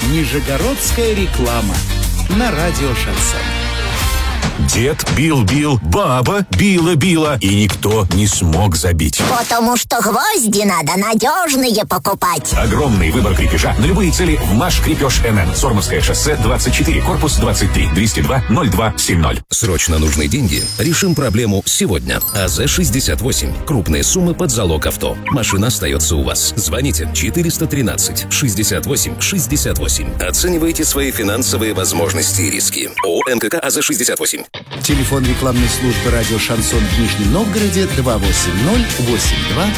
Нижегородская реклама на радио «Шансон». Дед бил-бил, баба била-била, и никто не смог забить. Потому что гвозди надо надежные покупать. Огромный выбор крепежа на любые цели в «Маш Крепеж НН». Сормовское шоссе, 24, корпус 23, 202-0270. Срочно нужны деньги? Решим проблему сегодня. АЗ-68. Крупные суммы под залог авто. Машина остается у вас. Звоните 413-68-68. Оценивайте свои финансовые возможности и риски. ООО МКК АЗ-68. Телефон рекламной службы радио «Шансон» в Нижнем Новгороде 280-82